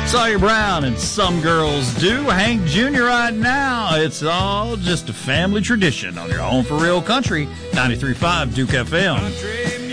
Sawyer Brown and Some Girls Do. Hank Jr. right now. It's all just a family tradition on your home for real country. 93.5 Duke FM.